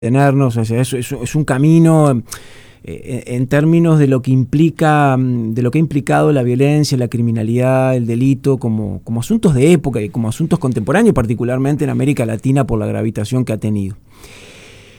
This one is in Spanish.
tenernos, o sea, es un camino en términos de lo que implica, de lo que ha implicado la violencia, la criminalidad, el delito, como asuntos de época y como asuntos contemporáneos, particularmente en América Latina por la gravitación que ha tenido.